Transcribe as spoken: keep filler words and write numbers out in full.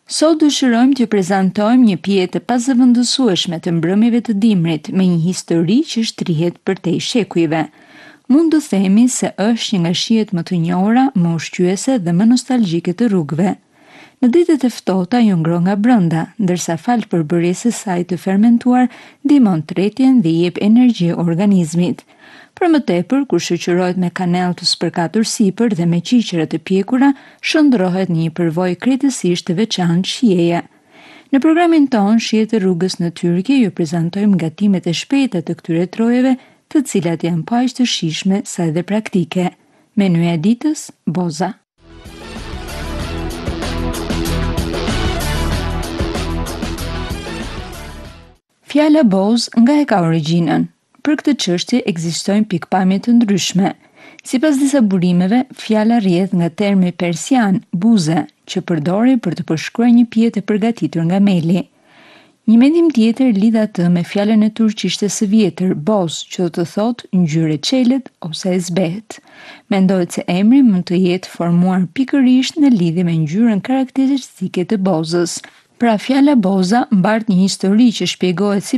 Sot dëshirojmë t'ju prezantojmë një pije të pazëvendësueshme të mbrëmjeve të dimrit me një histori që shtrihet përtej shekujve. Mund të themi se është një nga shijet më të njohura, më ushqyese dhe më nostalgjike të rrugëve. Në ditët e ftohta ju ngro nga brenda, ndërsa fal përbërjes së saj të fermentuar ndihmon tretjen dhe jep energji organizmit. Për më tepër, kur shoqërohet me kanellë të spërkatur sipër dhe me qiqra të pjekura, shndërrohet në një përvojë krejtësisht të veçantë shijeje. Në programin ton Shijet e rrugës në Tyrki ju prezantojmë gatimet e shpejta të këtyre trojeve, të cilat janë pa aq të shijshme sa edhe praktike. Menuja e ditës, boza. Fjala boz nga e ka origjinën. Për këtë çështje ekzistojnë pikpamje të ndryshme. Sipas disa burimeve, fjala rrjedh nga termi persian buze, që përdori për të përshkruar një pije të përgatitur nga meli. Një mendim tjetër lidh atë me fjalën e turqishte së vjetër boz, që do të thotë ngjyrë çelet ose e zbehet. Mendohet se emri mund të jetë formuar pikërisht në lidhje me ngjyrën karakteristike të bozës. Pra fjala boza mbart një histori që shpjegohet si